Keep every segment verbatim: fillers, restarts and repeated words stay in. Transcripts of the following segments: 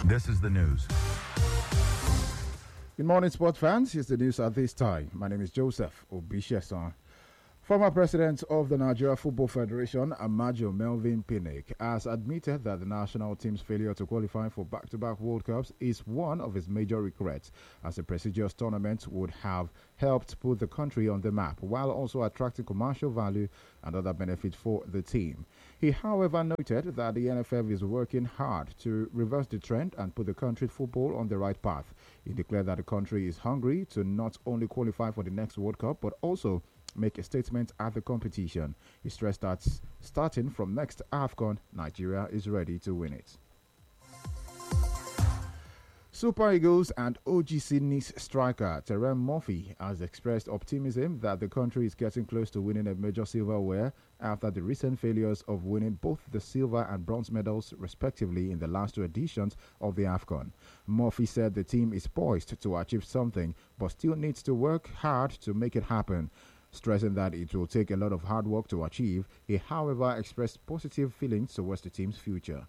This is the news. Good morning, sport fans. Here's the news at this time. My name is Joseph Obisheson. Former president of the Nigeria Football Federation, Amadio Melvin Pinnick, has admitted that the national team's failure to qualify for back-to-back World Cups is one of his major regrets, as a prestigious tournament would have helped put the country on the map, while also attracting commercial value and other benefits for the team. He, however, noted that the N F F is working hard to reverse the trend and put the country's football on the right path. He declared that the country is hungry to not only qualify for the next World Cup, but also make a statement at the competition. He stressed that starting from next AFCON, Nigeria is ready to win it. Super Eagles and O G C Nice striker Terem Murphy has expressed optimism that the country is getting close to winning a major silverware after the recent failures of winning both the silver and bronze medals respectively in the last two editions of the AFCON. Murphy said the team is poised to achieve something but still needs to work hard to make it happen. Stressing that it will take a lot of hard work to achieve, he, however, expressed positive feelings towards the team's future.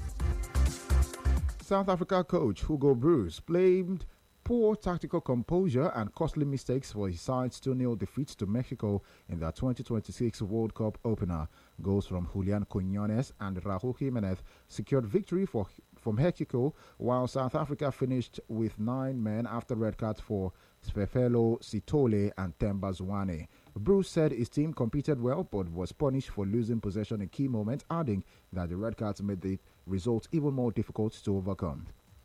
South Africa coach Hugo Broos blamed poor tactical composure and costly mistakes for his side's two nil defeat to Mexico in the twenty twenty-six World Cup opener. Goals from Julian Quinones and Raúl Jiménez secured victory for from Mexico, while South Africa finished with nine men after red cards for Sfefelo Sitole and Themba Zwane. Bruce said his team competed well but was punished for losing possession in key moments, adding that the red cards made the result even more difficult to overcome.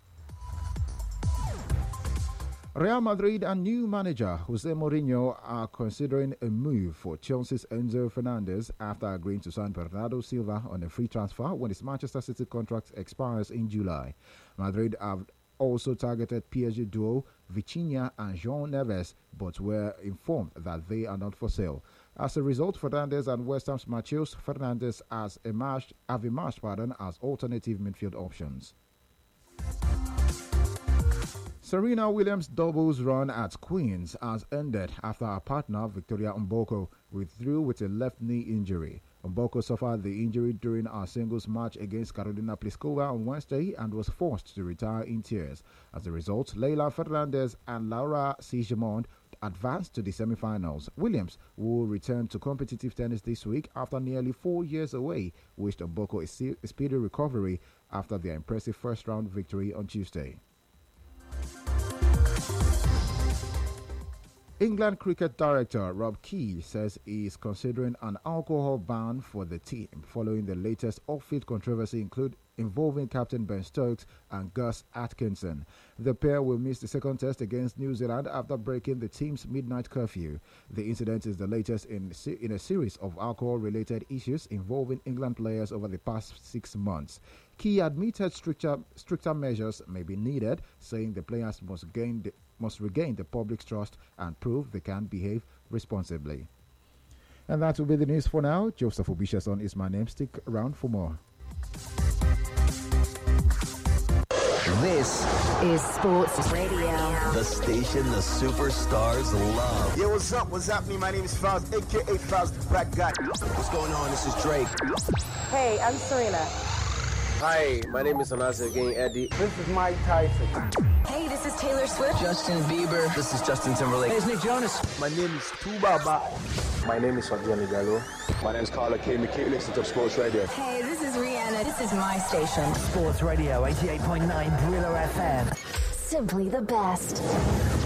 Real Madrid and new manager Jose Mourinho are considering a move for Chelsea's Enzo Fernandez after agreeing to sign Bernardo Silva on a free transfer when his Manchester City contract expires in July. Madrid have also targeted P S G duo Vitinha and João Neves, but were informed that they are not for sale. As a result, Fernandez and West Ham's Matheus Fernandes has emerged, have emerged pardon, as alternative midfield options. Serena Williams' doubles run at Queen's has ended after her partner Victoria Mboko withdrew with a left knee injury. Mboko suffered the injury during her singles match against Karolina Pliskova on Wednesday and was forced to retire in tears. As a result, Leila Fernandez and Laura Siegemund advanced to the semi-finals. Williams, who will return to competitive tennis this week after nearly four years away, wished Mboko a, a speedy recovery after their impressive first-round victory on Tuesday. England cricket director Rob Key says he is considering an alcohol ban for the team following the latest off-field controversy include involving Captain Ben Stokes and Gus Atkinson. The pair will miss the second test against New Zealand after breaking the team's midnight curfew. The incident is the latest in, in a series of alcohol-related issues involving England players over the past six months. Key admitted stricter, stricter measures may be needed, saying the players must gain the must regain the public's trust and prove they can behave responsibly. And that will be the news for now. Joseph Obisheson is my name. Stick around for more. This is Sports Radio. The station the superstars love. Yo, what's up? What's happening? My name is Faust, a k a. Faust the Black Guy. What's going on? This is Drake. Hey, I'm Serena. Hi, my name is Anaza again, Eddie. This is Mike Tyson. Hey, this is Taylor Swift. Justin Bieber. This is Justin Timberlake. Hey, it's Nick Jonas. My name is Tubaba. My name is Fabian Gallo. My name is Carla King. Keep listening to Sports Radio. Hey, this is Rihanna. This is my station. Sports Radio, eighty-eight point nine Brillo F M. Simply the best.